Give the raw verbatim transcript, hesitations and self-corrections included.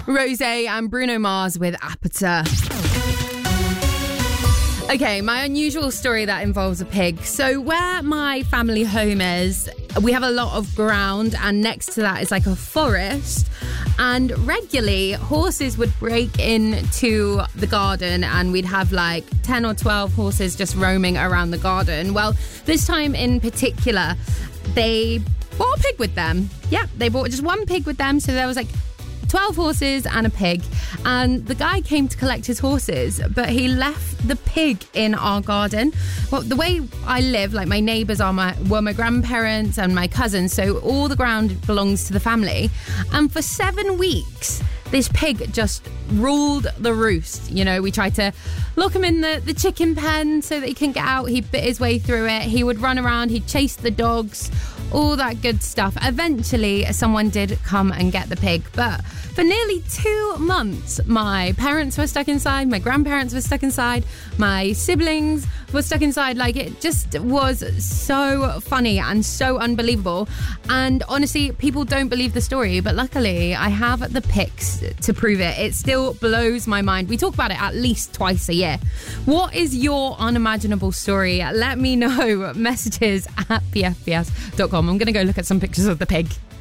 Rosé and Bruno Mars with Aperture. Okay, my unusual story that involves a pig. So where my family home is, we have a lot of ground, and next to that is like a forest. And regularly, horses would break into the garden, and we'd have like ten or twelve horses just roaming around the garden. Well, this time in particular, they bought a pig with them. Yeah, they bought just one pig with them. So there was like twelve horses and a pig, and the guy came to collect his horses, but he left the pig in our garden. Well, the way I live, like my neighbours are my were my grandparents and my cousins, so all the ground belongs to the family. And for seven weeks, this pig just ruled the roost. You know, we tried to lock him in the, the chicken pen so that he couldn't get out. He bit his way through it. He would run around, he'd chase the dogs, all that good stuff. Eventually, someone did come and get the pig, but for nearly two months, my parents were stuck inside, my grandparents were stuck inside, my siblings were stuck inside. Like, it just was so funny and so unbelievable. And honestly, people don't believe the story, but luckily I have the pics to prove it. It still blows my mind. We talk about it at least twice a year. What is your unimaginable story? Let me know. Messages at b f b s dot com. I'm going to go look at some pictures of the pig.